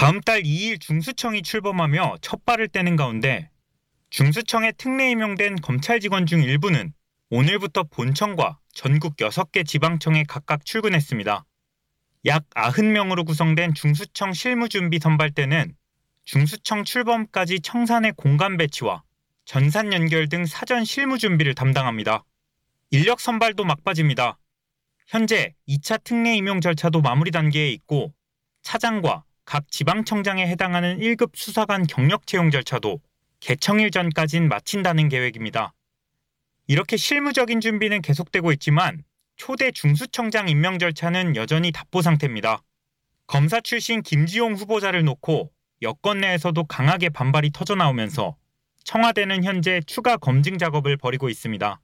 다음 달 2일 중수청이 출범하며 첫 발을 떼는 가운데 중수청에 특례 임용된 검찰 직원 중 일부는 오늘부터 본청과 전국 6개 지방청에 각각 출근했습니다. 약 90명으로 구성된 중수청 실무준비 선발대는 중수청 출범까지 청산의 공간 배치와 전산 연결 등 사전 실무 준비를 담당합니다. 인력 선발도 막바지입니다. 현재 2차 특례 임용 절차도 마무리 단계에 있고 차장과 각 지방청장에 해당하는 1급 수사관 경력 채용 절차도 개청일 전까진 마친다는 계획입니다. 이렇게 실무적인 준비는 계속되고 있지만 초대 중수청장 임명 절차는 여전히 답보 상태입니다. 검사 출신 김지용 후보자를 놓고 여권 내에서도 강하게 반발이 터져나오면서 청와대는 현재 추가 검증 작업을 벌이고 있습니다.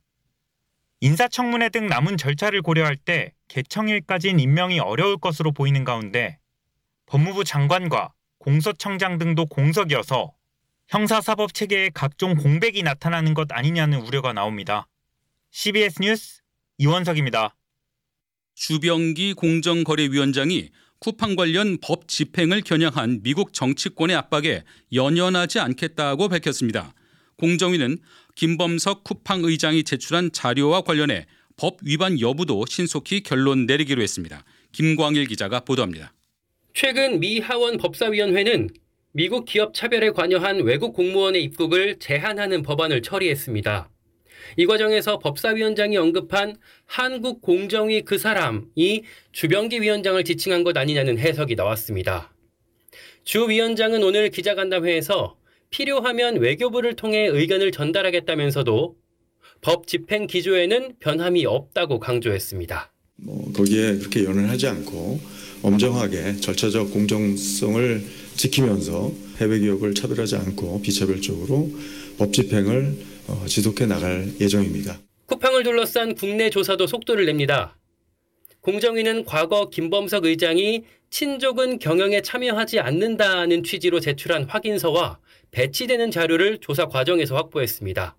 인사청문회 등 남은 절차를 고려할 때 개청일까진 임명이 어려울 것으로 보이는 가운데 법무부 장관과 공소청장 등도 공석이어서 형사사법 체계에 각종 공백이 나타나는 것 아니냐는 우려가 나옵니다. CBS 뉴스 이원석입니다. 주병기 공정거래위원장이 쿠팡 관련 법 집행을 겨냥한 미국 정치권의 압박에 연연하지 않겠다고 밝혔습니다. 공정위는 김범석 쿠팡 의장이 제출한 자료와 관련해 법 위반 여부도 신속히 결론 내리기로 했습니다. 김광일 기자가 보도합니다. 최근 미 하원 법사위원회는 미국 기업 차별에 관여한 외국 공무원의 입국을 제한하는 법안을 처리했습니다. 이 과정에서 법사위원장이 언급한 한국 공정위 그 사람이 주병기 위원장을 지칭한 것 아니냐는 해석이 나왔습니다. 주 위원장은 오늘 기자간담회에서 필요하면 외교부를 통해 의견을 전달하겠다면서도 법 집행 기조에는 변함이 없다고 강조했습니다. 거기에 그렇게 연연하지 않고 엄정하게 절차적 공정성을 지키면서 해외 기업을 차별하지 않고 비차별적으로 법 집행을 지속해 나갈 예정입니다. 쿠팡을 둘러싼 국내 조사도 속도를 냅니다. 공정위는 과거 김범석 의장이 친족은 경영에 참여하지 않는다는 취지로 제출한 확인서와 배치되는 자료를 조사 과정에서 확보했습니다.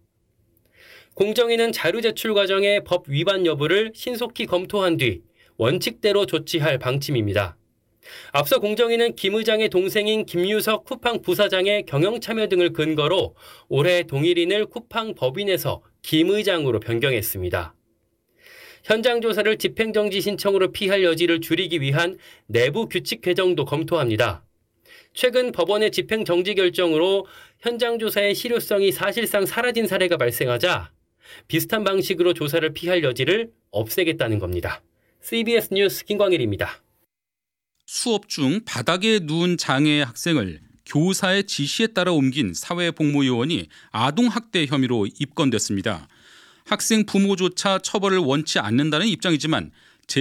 공정위는 자료 제출 과정의 법 위반 여부를 신속히 검토한 뒤 원칙대로 조치할 방침입니다. 앞서 공정위는 김 의장의 동생인 김유석 쿠팡 부사장의 경영 참여 등을 근거로 올해 동일인을 쿠팡 법인에서 김 의장으로 변경했습니다. 현장 조사를 집행정지 신청으로 피할 여지를 줄이기 위한 내부 규칙 개정도 검토합니다. 최근 법원의 집행정지 결정으로 현장 조사의 실효성이 사실상 사라진 사례가 발생하자 비슷한 방식으로 조사를 피할 여지를 없애겠다는 겁니다. CBS 뉴스 김광일입니다. 수업 중 바닥에 누운 장애 학생을 교사의 지시에 따라 옮긴 사회복무요원이 아동학대 혐의로 입건됐습니다. 학생 부모조차 처벌을 원치 않는다는 입장이지만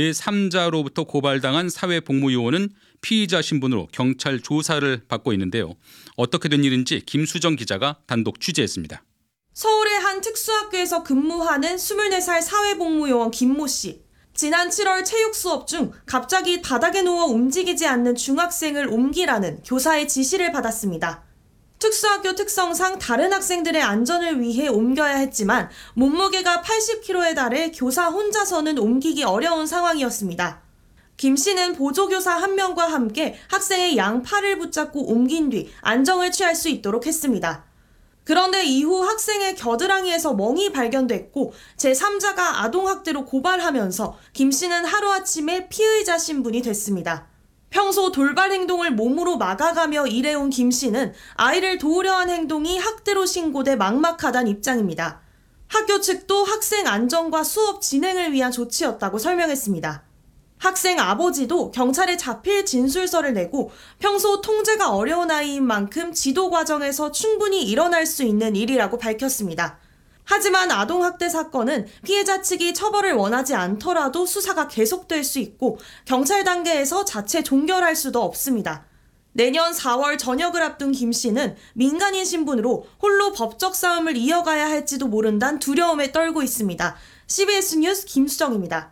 제3자로부터 고발당한 사회복무요원은 피의자 신분으로 경찰 조사를 받고 있는데요. 어떻게 된 일인지 김수정 기자가 단독 취재했습니다. 서울의 한 특수학교에서 근무하는 24살 사회복무요원 김모 씨. 지난 7월 체육 수업 중 갑자기 바닥에 누워 움직이지 않는 중학생을 옮기라는 교사의 지시를 받았습니다. 특수학교 특성상 다른 학생들의 안전을 위해 옮겨야 했지만 몸무게가 80kg에 달해 교사 혼자서는 옮기기 어려운 상황이었습니다. 김 씨는 보조교사 한 명과 함께 학생의 양팔을 붙잡고 옮긴 뒤 안정을 취할 수 있도록 했습니다. 그런데 이후 학생의 겨드랑이에서 멍이 발견됐고 제3자가 아동학대로 고발하면서 김 씨는 하루아침에 피의자 신분이 됐습니다. 평소 돌발 행동을 몸으로 막아가며 일해온 김 씨는 아이를 도우려 한 행동이 학대로 신고돼 막막하다는 입장입니다. 학교 측도 학생 안전과 수업 진행을 위한 조치였다고 설명했습니다. 학생 아버지도 경찰에 자필 진술서를 내고 평소 통제가 어려운 아이인 만큼 지도 과정에서 충분히 일어날 수 있는 일이라고 밝혔습니다. 하지만 아동학대 사건은 피해자 측이 처벌을 원하지 않더라도 수사가 계속될 수 있고 경찰 단계에서 자체 종결할 수도 없습니다. 내년 4월 전역을 앞둔 김 씨는 민간인 신분으로 홀로 법적 싸움을 이어가야 할지도 모른다는 두려움에 떨고 있습니다. CBS 뉴스 김수정입니다.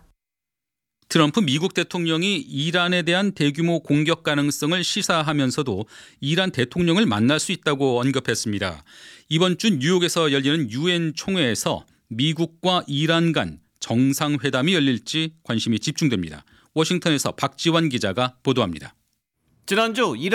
트럼프 미국 대통령이 이란에 대한 대규모 공격 가능성을 시사하면서도 이란 대통령을 만날 수 있다고 언급했습니다. 이번 주 뉴욕에서 열리는 유엔 총회에서 미국과 이란 간 정상회담이 열릴지 관심이 집중됩니다. 워싱턴에서 박지원 기자가 보도합니다. 지난주